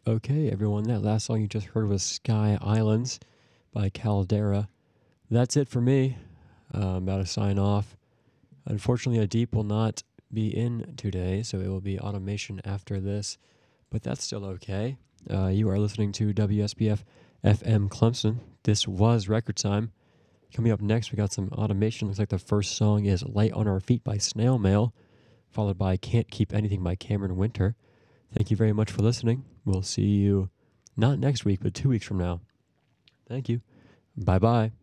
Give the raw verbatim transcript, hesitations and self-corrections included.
Okay, everyone, that last song you just heard was Sky Islands by Caldera. That's it for me. Uh, I'm about to sign off. Unfortunately, Adeep will not be in today, so it will be automation after this, but that's still okay. Uh, you are listening to W S B F F M Clemson. This was Record Time. Coming up next, we got some automation. Looks like the first song is Light on Our Feet by Snail Mail, followed by Can't Keep Anything by Cameron Winter. Thank you very much for listening. We'll see you not next week, but two weeks from now. Thank you. Bye bye.